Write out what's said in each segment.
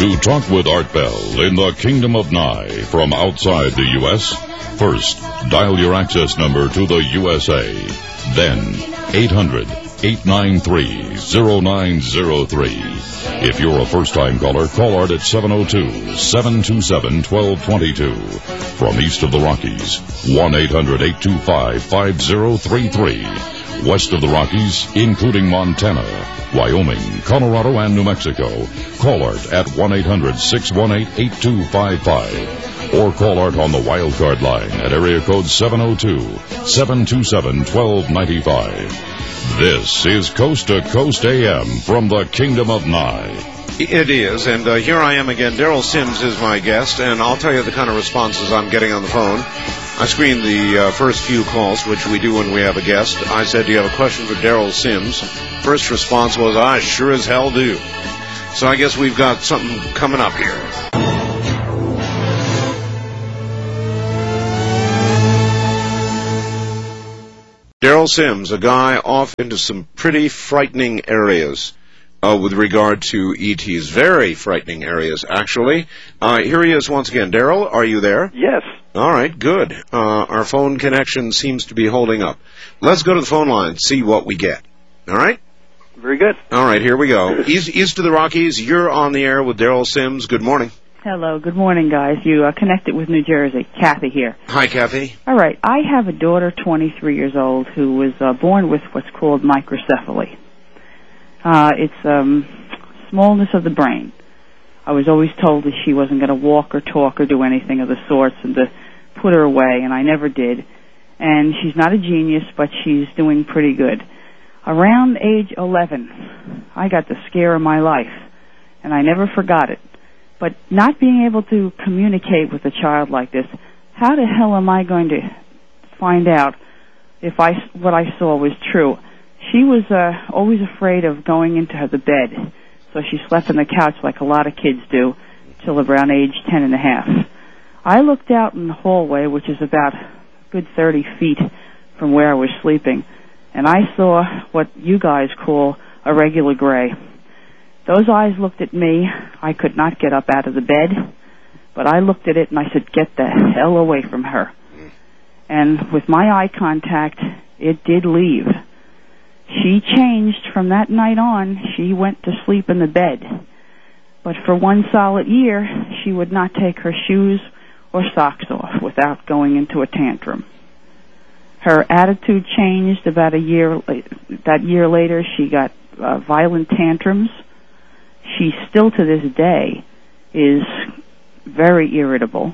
To talk with Art Bell in the Kingdom of Nye from outside the U.S., first, dial your access number to the USA. Then, 800-893-0903. If you're a first-time caller, call Art at 702-727-1222. From east of the Rockies, 1-800-825-5033. West of the Rockies, including Montana, Wyoming, Colorado, and New Mexico, call Art at 1-800-618-8255. Or call Art on the wildcard line at area code 702-727-1295. This is Coast to Coast AM from the Kingdom of Nye. It is, and here I am again. Daryl Sims is my guest, and I'll tell you the kind of responses I'm getting on the phone. I screened the first few calls, which we do when we have a guest. I said, do you have a question for Daryl Sims? First response was, I sure as hell do. So I guess we've got something coming up here. Daryl Sims, a guy off into some pretty frightening areas with regard to ETs. Very frightening areas, actually. Here he is once again. Daryl, are you there? Yes. All right, good. Our phone connection seems to be holding up. Let's go to the phone line, see what we get. All right? Very good. All right, here we go. East of the Rockies, you're on the air with Daryl Sims. Good morning. Hello, good morning, guys. You connected with New Jersey. Kathy here. Hi, Kathy. All right, I have a daughter, 23 years old, who was born with what's called microcephaly. It's smallness of the brain. I was always told that she wasn't going to walk or talk or do anything of the sorts and to put her away, and I never did. And she's not a genius, but she's doing pretty good. Around age 11, I got the scare of my life, and I never forgot it. But not being able to communicate with a child like this, how the hell am I going to find out if what I saw was true? She was always afraid of going into the bed, so she slept on the couch like a lot of kids do till around age 10 and a half. I looked out in the hallway, which is about a good 30 feet from where I was sleeping, and I saw what you guys call a regular gray. Those eyes looked at me. I could not get up out of the bed, but I looked at it and I said, get the hell away from her. And with my eye contact, it did leave. She changed from that night on. She went to sleep in the bed. But for 1 solid year, she would not take her shoes or socks off without going into a tantrum. Her attitude changed about a year. That year later, she got violent tantrums. She still to this day is very irritable.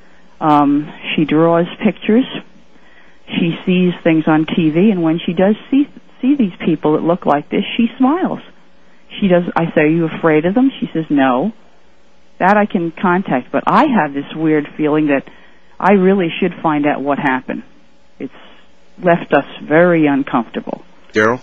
She draws pictures. She sees things on TV, and when she does see these people that look like this, she smiles. She does. I say, are you afraid of them? She says, no. That I can contact, but I have this weird feeling that I really should find out what happened. It's left us very uncomfortable. Daryl?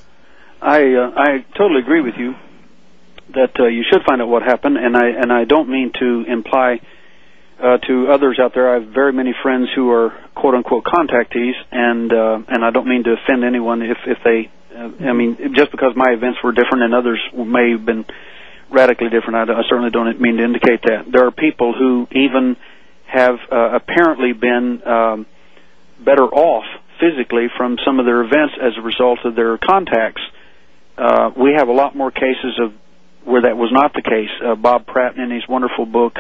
I totally agree with you that you should find out what happened, and I don't mean to imply to others out there. I have very many friends who are quote unquote contactees, and I don't mean to offend anyone if they. I mean, just because my events were different and others may have been radically different, I certainly don't mean to indicate that. There are people who even have apparently been better off physically from some of their events as a result of their contacts. We have a lot more cases of where that was not the case. Bob Pratt, in his wonderful book,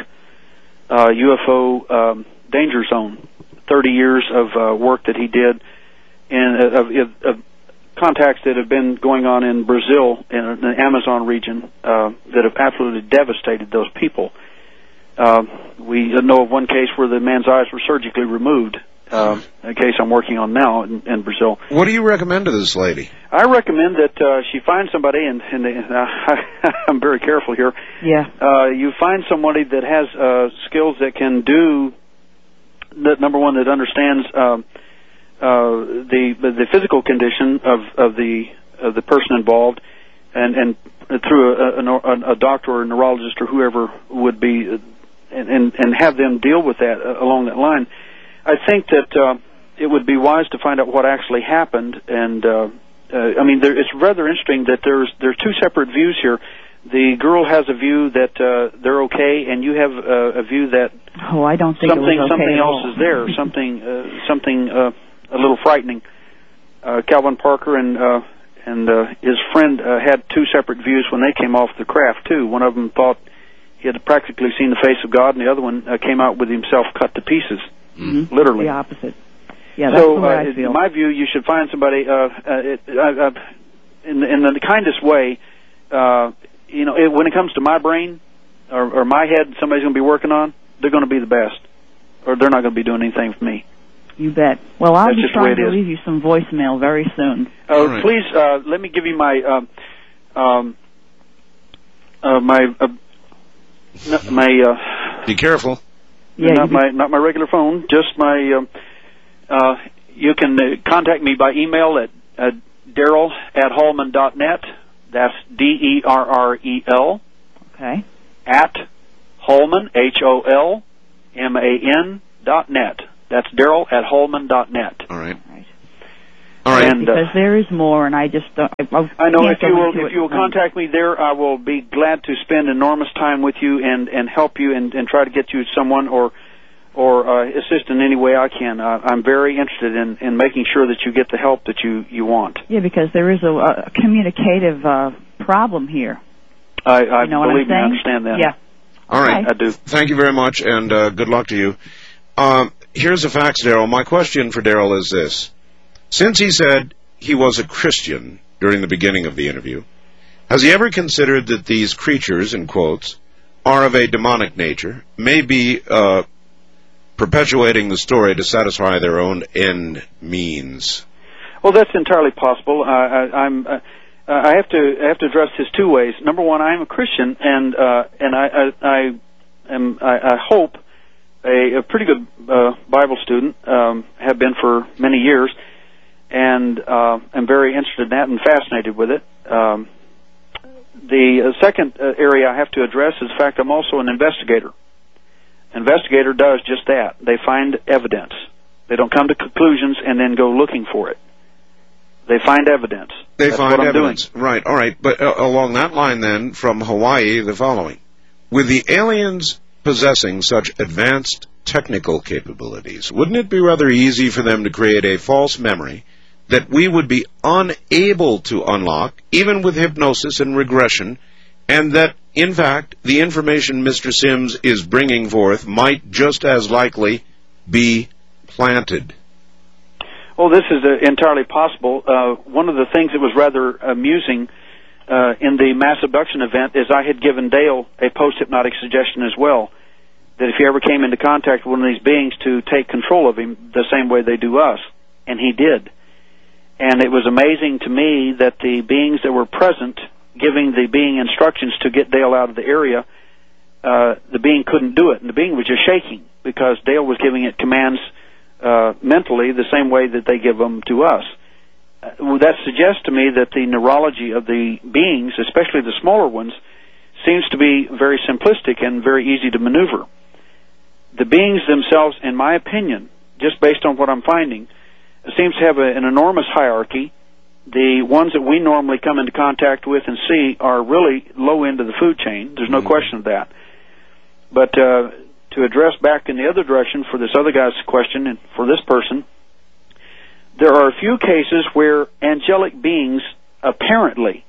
UFO Danger Zone, 30 years of work that he did of contacts that have been going on in Brazil, in the Amazon region, that have absolutely devastated those people. We know of one case where the man's eyes were surgically removed, a case I'm working on now in Brazil. What do you recommend to this lady? I recommend that she find somebody, and I'm very careful here. Yeah. You find somebody that has skills that can do, that number one, that understands the physical condition of the person involved, and through a doctor or a neurologist or whoever would be, and have them deal with that along that line. I think that it would be wise to find out what actually happened, and I mean, it's rather interesting that there's two separate views here. the girl has a view that they're okay, and you have a view that I don't think something it was okay else is there, something a little frightening. Calvin Parker and his friend had two separate views when they came off the craft too. One of them thought he had practically seen the face of God, and the other one came out with himself cut to pieces, literally. The opposite. Yeah, that's the way I feel. In my view, you should find somebody in the kindest way. When it comes to my brain or my head, somebody's going to be working on, they're going to be the best, or they're not going to be doing anything for me. You bet. Well, I'll be trying to is. leave you some voicemail very soon. Right. Please let me give you my Be careful. Yeah, not my regular phone, just my. You can contact me by email at Darrell@Holman.net. That's DERREL. Okay. At Holman HOLMAN.net. That's Darrell@Holman.net. All right. And, because there is more, and I just I know if you will contact me there, I will be glad to spend enormous time with you and help you and try to get you someone or assist in any way I can. I'm very interested in making sure that you get the help that you want. Yeah, because there is a communicative problem here. I believe me, I understand that. Yeah. All right. I do. Thank you very much, and good luck to you. Here's the facts, Darrell. My question for Darrell is this. Since he said he was a Christian during the beginning of the interview, has he ever considered that these creatures, in quotes, are of a demonic nature, may be perpetuating the story to satisfy their own end means? Well, that's entirely possible. I have to address this two ways. Number one, I am a Christian, and I hope a pretty good Bible student. Have been for many years, and am very interested in that and fascinated with it. The second area I have to address is the fact I'm also an investigator. Investigator does just that. They find evidence. They don't come to conclusions and then go looking for it. They find evidence. That's what I'm doing. Right, all right. But along that line then, from Hawaii, the following. With the aliens possessing such advanced technical capabilities, wouldn't it be rather easy for them to create a false memory that we would be unable to unlock, even with hypnosis and regression, and that, in fact, the information Mr. Sims is bringing forth might just as likely be planted? Well, this is entirely possible. One of the things that was rather amusing in the mass abduction event is I had given Dale a post-hypnotic suggestion as well, that if he ever came into contact with one of these beings to take control of him the same way they do us, and he did. And it was amazing to me that the beings that were present, giving the being instructions to get Dale out of the area, the being couldn't do it, and the being was just shaking because Dale was giving it commands mentally the same way that they give them to us. That suggests to me that the neurology of the beings, especially the smaller ones, seems to be very simplistic and very easy to maneuver. The beings themselves, in my opinion, just based on what I'm finding, seems to have an enormous hierarchy. The ones that we normally come into contact with and see are really low end of the food chain. There's no question of that. But to address back in the other direction for this other guy's question and for this person, there are a few cases where angelic beings apparently,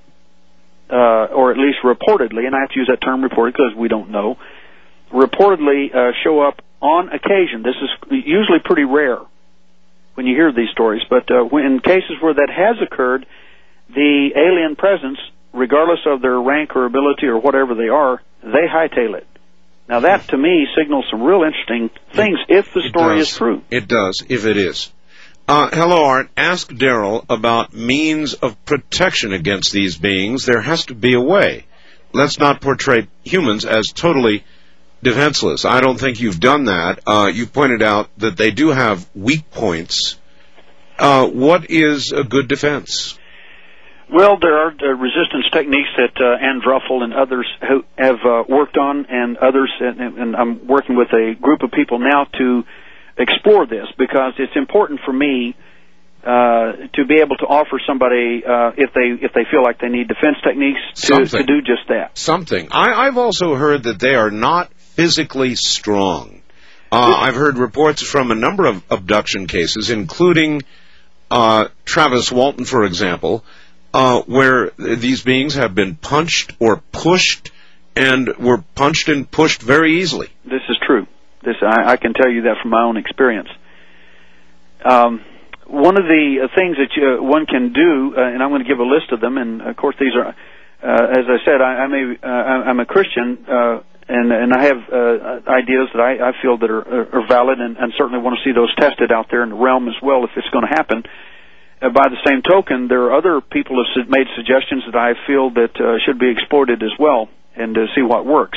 or at least reportedly, and I have to use that term reported because we don't know, reportedly show up on occasion. This is usually pretty rare when you hear these stories, but in cases where that has occurred, the alien presence, regardless of their rank or ability or whatever they are, they hightail it. Now that, to me, signals some real interesting things if the story is true. It does, if it is. Hello, Art. Ask Darrell about means of protection against these beings. There has to be a way. Let's not portray humans as totally defenseless. I don't think you've done that. You've pointed out that they do have weak points. What is a good defense? Well, there are resistance techniques that Ann Druffel and others have worked on, and others, and I'm working with a group of people now to explore this, because it's important for me to be able to offer somebody if they feel like they need defense techniques to do just that. Something. I've also heard that they are not physically strong. I've heard reports from a number of abduction cases, including Travis Walton, for example, where these beings have been punched or pushed, and were punched and pushed very easily. This is true. I can tell you that from my own experience. One of the things that one can do, and I'm going to give a list of them, and of course these are, as I said, I'm a Christian, and I have ideas that I feel that are valid, and certainly want to see those tested out there in the realm as well if it's going to happen. By the same token, there are other people who have made suggestions that I feel that should be exploited as well, and to see what works.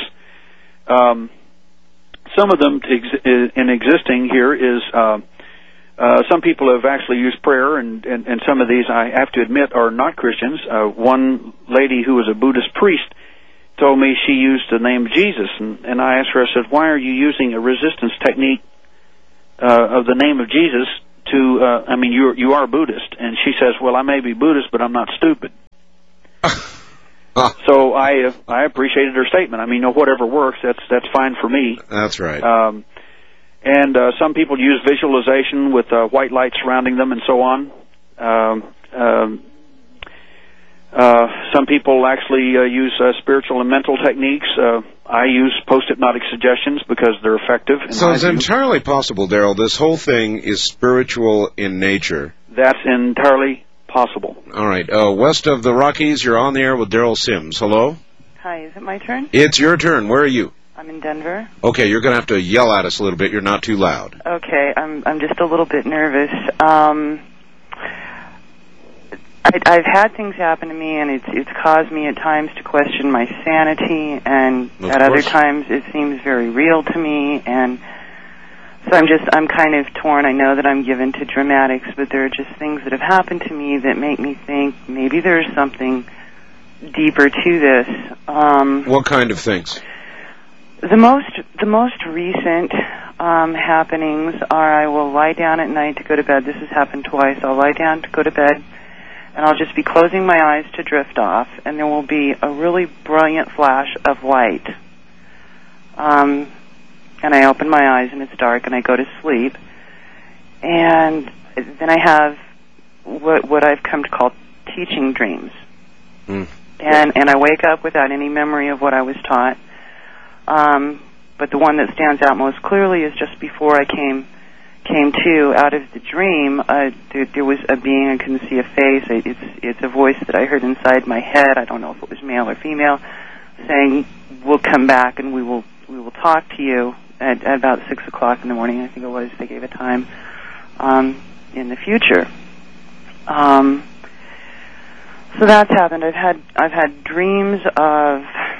Some of them in existing here is some people have actually used prayer, and some of these, I have to admit, are not Christians. One lady who was a Buddhist priest told me she used the name Jesus, and I asked her, I said, why are you using a resistance technique of the name of Jesus to, you are a Buddhist? And she says, well, I may be Buddhist, but I'm not stupid. So I appreciated her statement. I mean, whatever works, that's fine for me. That's right. And some people use visualization with white light surrounding them and so on. Some people actually use spiritual and mental techniques. I use post-hypnotic suggestions because they're effective. So it's entirely possible, Daryl, this whole thing is spiritual in nature. That's entirely possible. All right. West of the Rockies, you're on the air with Daryl Sims. Hello? Hi, is it my turn? It's your turn. Where are you? I'm in Denver. Okay, you're going to have to yell at us a little bit. You're not too loud. Okay, I'm just a little bit nervous. I've had things happen to me, and it's caused me at times to question my sanity, and at other times it seems very real to me, and so I'm kind of torn. I know that I'm given to dramatics, but there are just things that have happened to me that make me think maybe there's something deeper to this. What kind of things? The most recent happenings are I will lie down at night to go to bed. This has happened twice. I'll lie down to go to bed, and I'll just be closing my eyes to drift off, and there will be a really brilliant flash of light. And I open my eyes, and it's dark, and I go to sleep. And then I have what I've come to call teaching dreams. And I wake up without any memory of what I was taught. But the one that stands out most clearly is just before I came to out of the dream. There was a being. I couldn't see a face. It's a voice that I heard inside my head. I don't know if it was male or female, saying, "We'll come back and we will talk to you at about 6 o'clock in the morning." I think it was. They gave a time in the future. So that's happened. I've had dreams of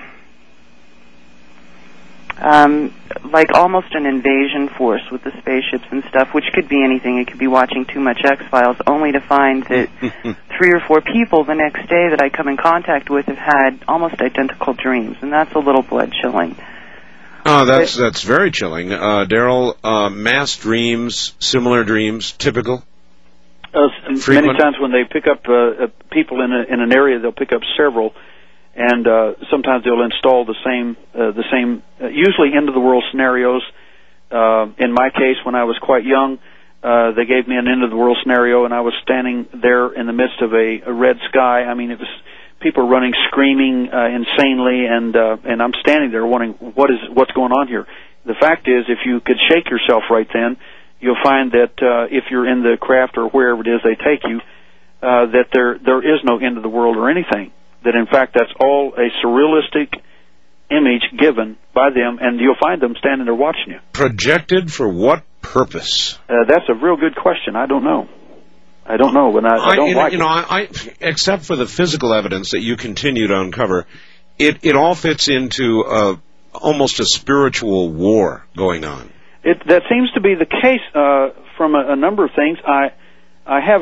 like almost an invasion force with the spaceships and stuff, which could be anything. It could be watching too much X-Files, only to find that 3 or 4 people the next day that I come in contact with have had almost identical dreams, and that's a little blood-chilling. That's very chilling. Daryl, mass dreams, similar dreams, typical? Many times when they pick up people in an area, they'll pick up several, and sometimes they'll install the same usually end-of-the-world scenarios. In my case, when I was quite young, they gave me an end-of-the-world scenario, and I was standing there in the midst of a red sky. I mean, it was people running, screaming insanely, and I'm standing there wondering what's going on here. The fact is, if you could shake yourself right then, you'll find that if you're in the craft or wherever it is they take you, that there is no end of the world or anything. That in fact that's all a surrealistic image given by them, and you'll find them standing there watching you. Projected for what purpose? That's a real good question. I don't know. But I don't like it. I except for the physical evidence that you continue to uncover, it all fits into almost a spiritual war going on. That seems to be the case from a number of things. I have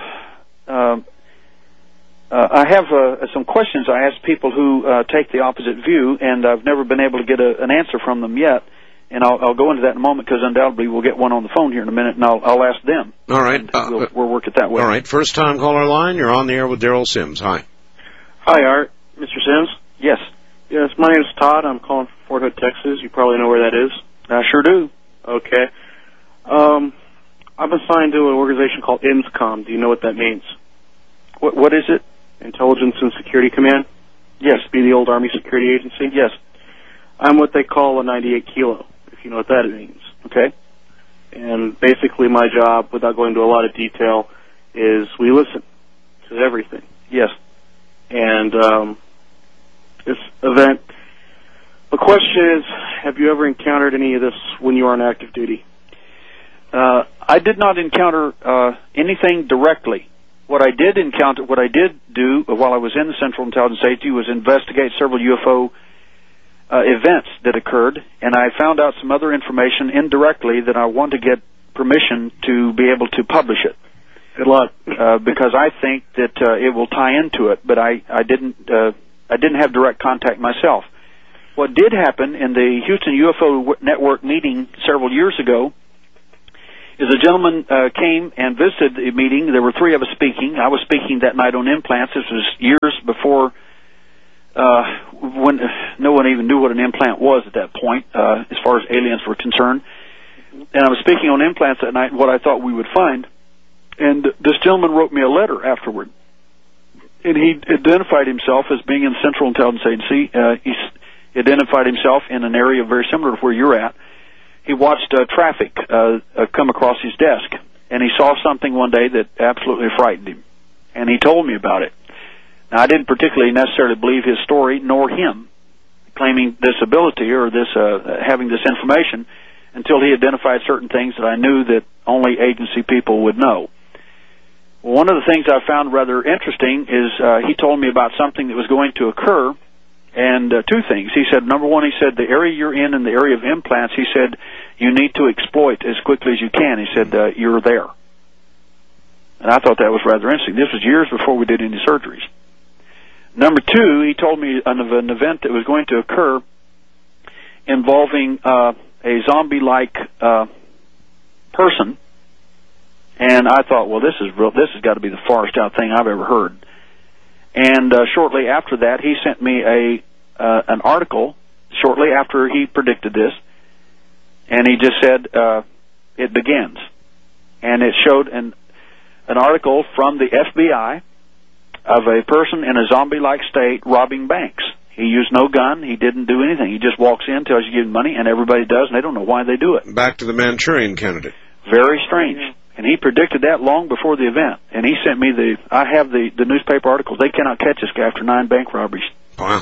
some questions I ask people who take the opposite view, and I've never been able to get an answer from them yet. And I'll go into that in a moment because undoubtedly we'll get one on the phone here in a minute, and I'll ask them. All right. We'll work it that way. All right. First-time caller line. You're on the air with Daryl Sims. Hi. Hi, Art. Mr. Sims? Yes. Yes, my name's Todd. I'm calling from Fort Hood, Texas. You probably know where that is. I sure do. Okay. I'm assigned to an organization called INSCOM. Do you know what that means? What is it? Intelligence and Security Command? Yes. Used to be the old Army Security Agency? Yes. I'm what they call a 98 kilo, if you know what that means. Okay. And basically my job, without going into a lot of detail, is we listen to everything. Yes. And this event, the question is, have you ever encountered any of this when you were on active duty? I did not encounter anything directly. What I did do while I was in the Central Intelligence Agency was investigate several UFO events that occurred, and I found out some other information indirectly that I want to get permission to be able to publish it. Good luck. Because I think that it will tie into it, but I didn't have direct contact myself. What did happen in the Houston UFO Network meeting several years ago is a gentleman came and visited the meeting. There were three of us speaking. I was speaking that night on implants. This was years before when no one even knew what an implant was at that point, as far as aliens were concerned. And I was speaking on implants that night, what I thought we would find. And this gentleman wrote me a letter afterward. And he identified himself as being in the Central Intelligence Agency. He identified himself in an area very similar to where you're at. He watched traffic come across his desk, and he saw something one day that absolutely frightened him. And he told me about it. Now, I didn't particularly necessarily believe his story, nor him claiming this ability or this having this information until he identified certain things that I knew that only agency people would know. Well, one of the things I found rather interesting is he told me about something that was going to occur, and two things. He said, number one, he said, the area you're in the area of implants, he said, you need to exploit as quickly as you can. He said, you're there. And I thought that was rather interesting. This was years before we did any surgeries. Number two, he told me of an event that was going to occur involving a zombie-like person. And I thought, well, this has got to be the farthest out thing I've ever heard. And shortly after that, he sent me an article shortly after he predicted this, and he just said, it begins. And it showed an article from the FBI of a person in a zombie-like state robbing banks. He used no gun. He didn't do anything. He just walks in, tells you to give him money, and everybody does, and they don't know why they do it. Back to the Manchurian Candidate. Very strange. And he predicted that long before the event. And he sent me I have the newspaper articles. They cannot catch this guy after 9 bank robberies. Wow.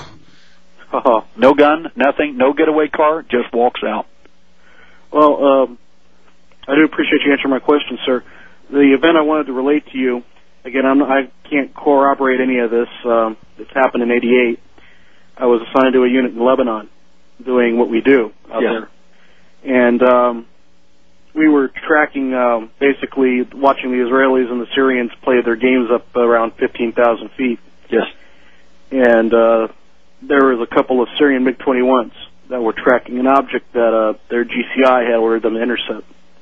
No gun, nothing, no getaway car, just walks out. Well, I do appreciate you answering my question, sir. The event I wanted to relate to you, again, I can't corroborate any of this. It's happened in '88. I was assigned to a unit in Lebanon doing what we do out there. And we were tracking, basically watching the Israelis and the Syrians play their games up around 15,000 feet. Yes. And there was a couple of Syrian MiG-21s that were tracking an object that their GCI had ordered them to intercept.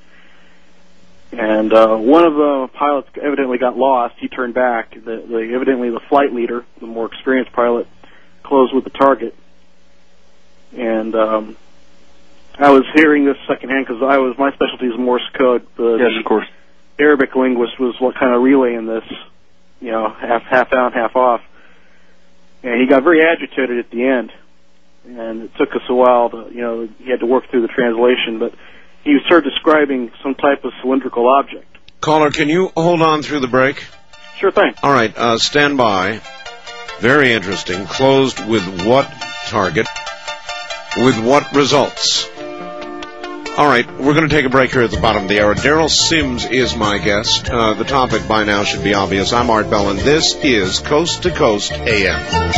And one of the pilots evidently got lost. He turned back. Evidently the flight leader, the more experienced pilot, closed with the target. And I was hearing this secondhand because my specialty is Morse code. Yes, of course. Arabic linguist was what kind of relaying this, half on, half off. And he got very agitated at the end. And it took us a while to, he had to work through the translation, but he started describing some type of cylindrical object. Caller, can you hold on through the break? Sure thing. All right, stand by. Very interesting. Closed with what target? With what results? All right, we're going to take a break here at the bottom of the hour. Daryl Sims is my guest. The topic by now should be obvious. I'm Art Bell, and this is Coast to Coast AM.